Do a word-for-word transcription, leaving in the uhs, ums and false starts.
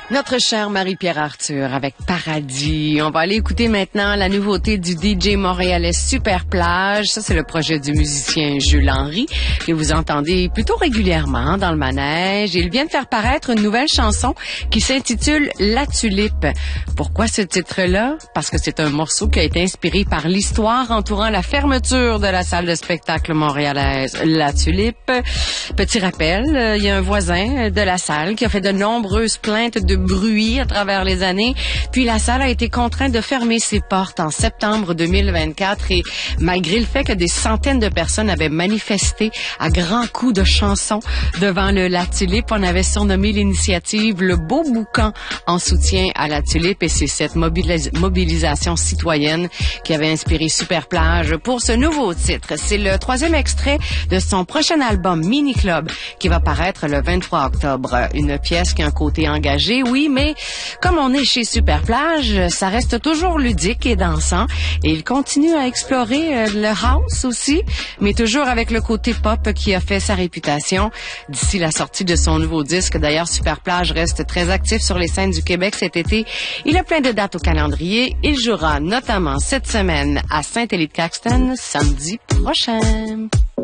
Notre chère Marie-Pierre Arthur avec Paradis. On va aller écouter maintenant la nouveauté du D J montréalais Super Plage. Ça, c'est le projet du musicien Jules Henry que vous entendez plutôt régulièrement dans le manège. Il vient de faire paraître une nouvelle chanson qui s'intitule La Tulipe. Pourquoi ce titre-là? Parce que c'est un morceau qui a été inspiré par l'histoire entourant la fermeture de la salle de spectacle montréalaise La Tulipe. Petit rappel, il y a un voisin de la salle qui a fait de nombreuses plaintes de bruit à travers les années. Puis la salle a été contrainte de fermer ses portes en septembre deux mille vingt-quatre et malgré le fait que des centaines de personnes avaient manifesté à grands coups de chansons devant le La Tulipe, on avait surnommé l'initiative le Beau Boucan en soutien à La Tulipe et c'est cette mobilis- mobilisation citoyenne qui avait inspiré Super Plage pour ce nouveau titre. C'est le troisième extrait de son prochain album Mini Club qui va paraître le vingt-trois octobre. Une pièce qui a un côté engagé, oui, mais comme on est chez Super Plage, ça reste toujours ludique et dansant. Et il continue à explorer euh, le house aussi, mais toujours avec le côté pop qui a fait sa réputation. D'ici la sortie de son nouveau disque, d'ailleurs, Super Plage reste très actif sur les scènes du Québec cet été. Il a plein de dates au calendrier. Il jouera notamment cette semaine à Saint-Élie-de-Caxton, samedi prochain.